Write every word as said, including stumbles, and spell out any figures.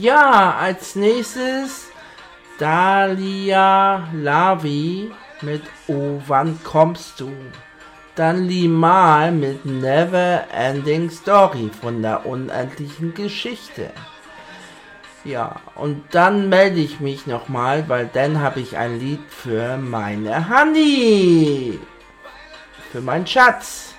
Ja, als nächstes Dalia Lavi mit Oh, wann kommst du? Dann Limal mit Never Ending Story von der unendlichen Geschichte. Ja, und dann melde ich mich nochmal, weil dann habe ich ein Lied für meine Honey. Für meinen Schatz.